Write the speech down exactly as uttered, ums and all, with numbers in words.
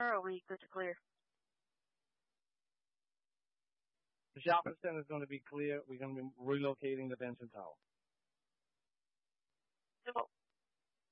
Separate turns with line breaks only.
Or are we good to clear?
The shopping center is going to be clear. We're going to be relocating the Benson Tower.
Simple.